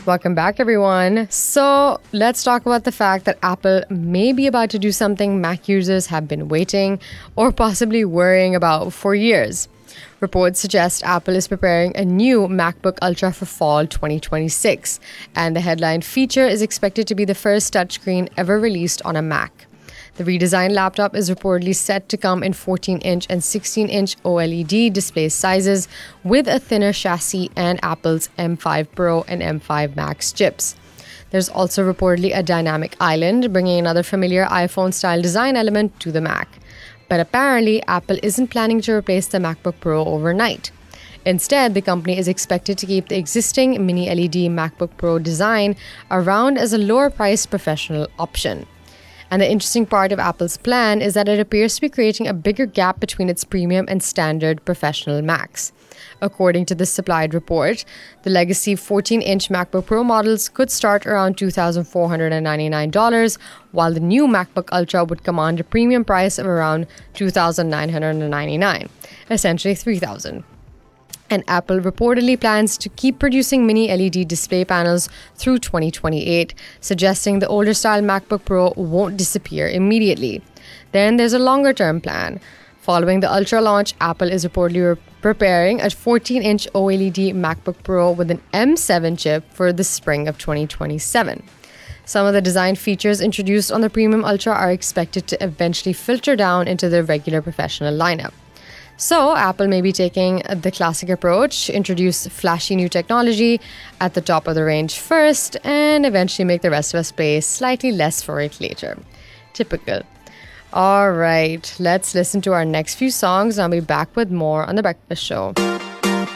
Welcome back, everyone. So let's talk about the fact that Apple may be about to do something Mac users have been waiting or possibly worrying about for years. Reports suggest Apple is preparing a new MacBook Ultra for fall 2026, and the headline feature is expected to be the first touchscreen ever released on a Mac. The redesigned laptop is reportedly set to come in 14-inch and 16-inch OLED display sizes with a thinner chassis and Apple's M5 Pro and M5 Max chips. There's also reportedly a dynamic island, bringing another familiar iPhone-style design element to the Mac. But apparently, Apple isn't planning to replace the MacBook Pro overnight. Instead, the company is expected to keep the existing Mini LED MacBook Pro design around as a lower-priced professional option. And the interesting part of Apple's plan is that it appears to be creating a bigger gap between its premium and standard professional Macs. According to the supplied report, the legacy 14-inch MacBook Pro models could start around $2,499, while the new MacBook Ultra would command a premium price of around $2,999, essentially $3,000. And Apple reportedly plans to keep producing mini LED display panels through 2028, suggesting the older style MacBook Pro won't disappear immediately. Then there's a longer-term plan. Following the Ultra launch, Apple is reportedly preparing a 14-inch OLED MacBook Pro with an M7 chip for the spring of 2027. Some of the design features introduced on the Premium Ultra are expected to eventually filter down into the regular professional lineup. So, Apple may be taking the classic approach, introduce flashy new technology at the top of the range first, and eventually make the rest of us pay slightly less for it later. Typical. All right, let's listen to our next few songs, and I'll be back with more on The Breakfast Show.